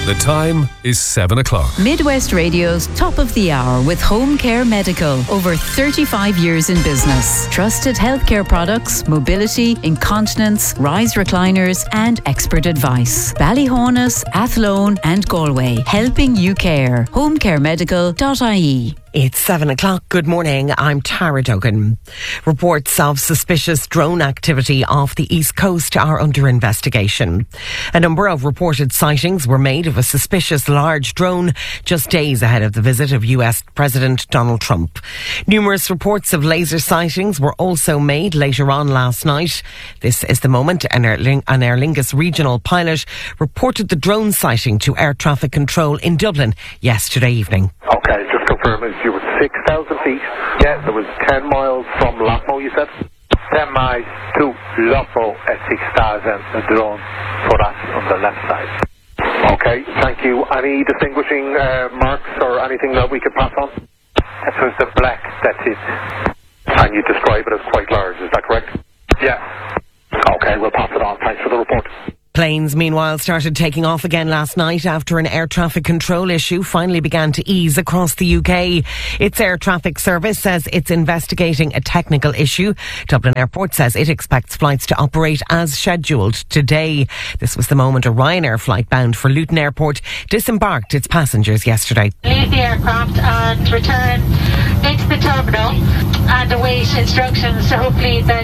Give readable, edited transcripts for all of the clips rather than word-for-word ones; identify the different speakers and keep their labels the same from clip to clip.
Speaker 1: The time is 7 o'clock.
Speaker 2: Midwest Radio's Top of the Hour with Home Care Medical. Over 35 years in business. Trusted healthcare products, mobility, incontinence, rise recliners and expert advice. Ballyhonus, Athlone and Galway. Helping you care. homecaremedical.ie.
Speaker 3: It's 7 o'clock. Good morning. I'm Tara Duggan. Reports of suspicious drone activity off the East Coast are under investigation. A number of reported sightings were made of a suspicious large drone just days ahead of the visit of US President Donald Trump. Numerous reports of laser sightings were also made later on last night. This is the moment an Aer Lingus regional pilot reported the drone sighting to air traffic control in Dublin yesterday evening.
Speaker 4: Okay, just confirming, you were 6,000 feet. Yeah, it was 10 miles from Lockmo, you said? 10 miles to Lockmo at 6,000, a drone for us on the left side. Okay, thank you. Any distinguishing marks or anything that we could pass on? It was the black, that's it. And you describe it as quite large, is that correct? Yeah. Okay, we'll pass it on. Thanks for the report.
Speaker 3: Planes, meanwhile, started taking off again last night after an air traffic control issue finally began to ease across the UK. Its air traffic service says it's investigating a technical issue. Dublin Airport says it expects flights to operate as scheduled today. This was the moment a Ryanair flight bound for Luton Airport disembarked its passengers yesterday.
Speaker 5: Leave the aircraft and return into the terminal and await instructions. So hopefully that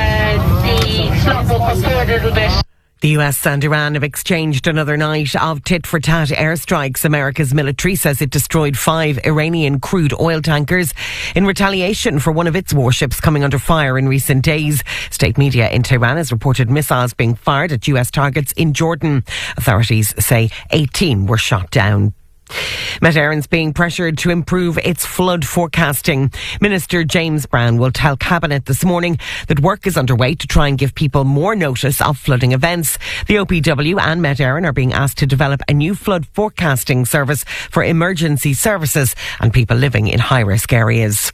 Speaker 5: the slot will come forward a little bit.
Speaker 3: The US and Iran have exchanged another night of tit-for-tat airstrikes. America's military says it destroyed 5 Iranian crude oil tankers in retaliation for one of its warships coming under fire in recent days. State media in Tehran has reported missiles being fired at US targets in Jordan. Authorities say 18 were shot down. Met Éireann's being pressured to improve its flood forecasting. Minister James Brown will tell Cabinet this morning that work is underway to try and give people more notice of flooding events. The OPW and Met Éireann are being asked to develop a new flood forecasting service for emergency services and people living in high-risk areas.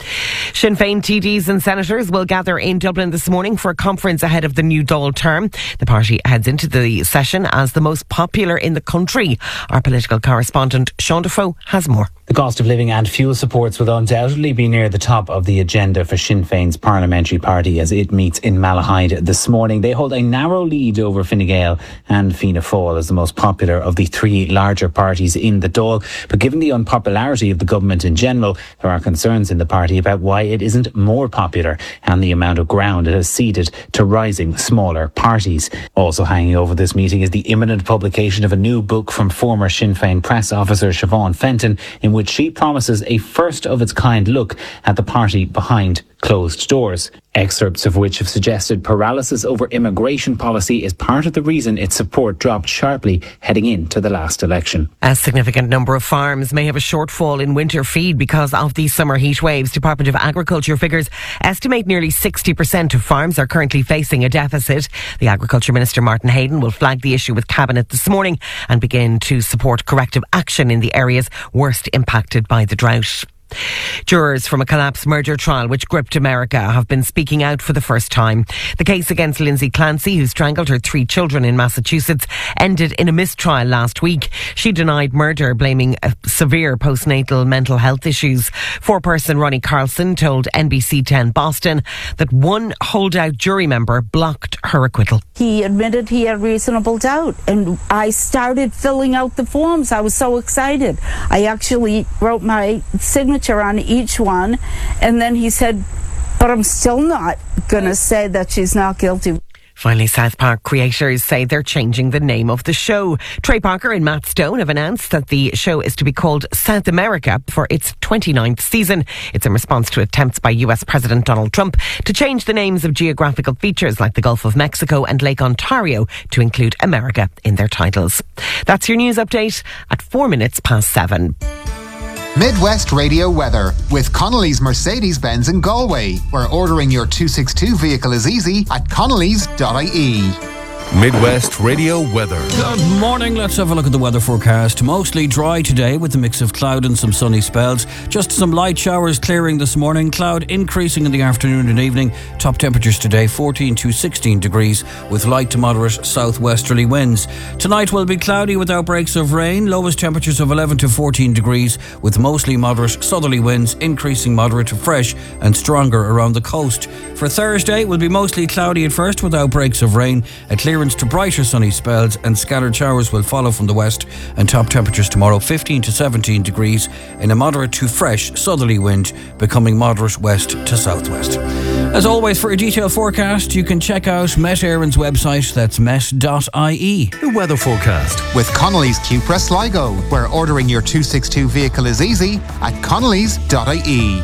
Speaker 3: Sinn Féin TDs and senators will gather in Dublin this morning for a conference ahead of the new Dáil term. The party heads into the session as the most popular in the country. Our political correspondent Sean Defoe has more.
Speaker 6: The cost of living and fuel supports will undoubtedly be near the top of the agenda for Sinn Féin's parliamentary party as it meets in Malahide this morning. They hold a narrow lead over Fine Gael and Fianna Fáil as the most popular of the 3 larger parties in the Dáil. But given the unpopularity of the government in general, there are concerns in the party about why it isn't more popular and the amount of ground it has ceded to rising smaller parties. Also hanging over this meeting is the imminent publication of a new book from former Sinn Féin press officer Siobhan Fenton, in which she promises a first-of-its-kind look at the party behind closed doors. Excerpts of which have suggested paralysis over immigration policy is part of the reason its support dropped sharply heading into the last election.
Speaker 3: A significant number of farms may have a shortfall in winter feed because of the summer heat waves. Department of Agriculture figures estimate nearly 60% of farms are currently facing a deficit. The Agriculture Minister Martin Hayden will flag the issue with Cabinet this morning and begin to support corrective action in the areas worst impacted by the drought. Jurors from a collapsed murder trial which gripped America have been speaking out for the first time. The case against Lindsay Clancy, who strangled her 3 children in Massachusetts, ended in a mistrial last week. She denied murder, blaming severe postnatal mental health issues. Foreperson Ronnie Carlson told NBC 10 Boston that one holdout jury member blocked her acquittal.
Speaker 7: He admitted he had reasonable doubt, and I started filling out the forms. I was so excited. I actually wrote my signature on each one, and then he said, but I'm still not going to say that she's not guilty.
Speaker 3: Finally, South Park creators say they're changing the name of the show. Trey Parker and Matt Stone have announced that the show is to be called South America for its 29th season. It's in response to attempts by US President Donald Trump to change the names of geographical features like the Gulf of Mexico and Lake Ontario to include America in their titles. That's your news update at 7:04.
Speaker 8: Midwest Radio weather with Connolly's Mercedes-Benz in Galway, where ordering your 262 vehicle is easy at connellys.ie.
Speaker 1: Midwest Radio weather.
Speaker 9: Good morning. Let's have a look at the weather forecast. Mostly dry today with a mix of cloud and some sunny spells. Just some light showers clearing this morning. Cloud increasing in the afternoon and evening. Top temperatures today 14 to 16 degrees with light to moderate southwesterly winds. Tonight will be cloudy with outbreaks of rain. Lowest temperatures of 11 to 14 degrees with mostly moderate southerly winds, increasing moderate to fresh and stronger around the coast. For Thursday, it will be mostly cloudy at first with outbreaks of rain. A clearance to brighter sunny spells and scattered showers will follow from the west, and top temperatures tomorrow 15 to 17 degrees in a moderate to fresh southerly wind becoming moderate west to southwest. As always, for a detailed forecast you can check out Met Éireann's website, that's met.ie.
Speaker 1: The weather forecast
Speaker 8: with Connolly's Cupra Sligo, where ordering your 262 vehicle is easy at connellys.ie.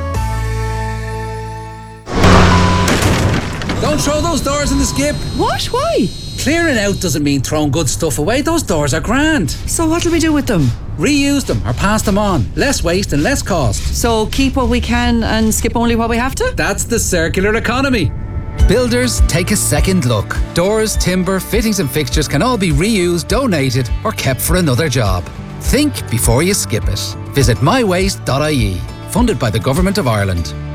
Speaker 10: Don't throw those doors in the skip.
Speaker 11: What? Why?
Speaker 10: Clearing out doesn't mean throwing good stuff away. Those doors are grand.
Speaker 11: So what'll we do with them?
Speaker 10: Reuse them or pass them on. Less waste and less cost.
Speaker 11: So keep what we can and skip only what we have to?
Speaker 10: That's the circular economy. Builders, take a second look. Doors, timber, fittings and fixtures can all be reused, donated or kept for another job. Think before you skip it. Visit mywaste.ie. Funded by the Government of Ireland.